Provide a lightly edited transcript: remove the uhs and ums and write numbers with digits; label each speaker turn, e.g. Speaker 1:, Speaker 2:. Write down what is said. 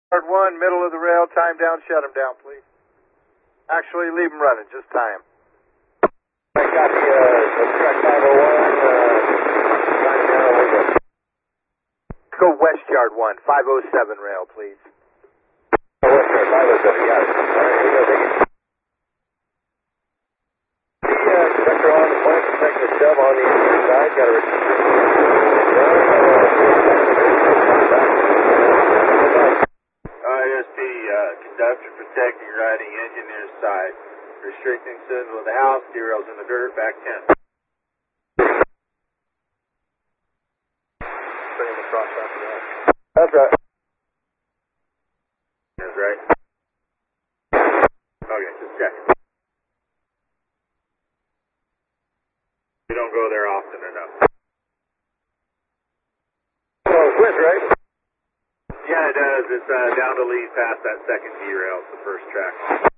Speaker 1: Guard 1, middle of the rail, time down, shut him down, please. Actually, leave him running, just tie him.
Speaker 2: I got the track 501,
Speaker 1: Let's go west yard 1, 507 rail, please.
Speaker 2: west yard 507, got it. All right, we go, take it. The conductor on the point, protecting the stub on the eastern side, got a
Speaker 3: ISP, conductor protecting riding engineer side. Restricting signal of the house, derails in the dirt, back 10.
Speaker 1: Bring him across after that.
Speaker 2: That's right.
Speaker 3: That's right. Okay, just checking. You don't go there often enough.
Speaker 2: Oh, Swift, right?
Speaker 3: Yeah, it does. It's down to lead past that second derail. It's the first track.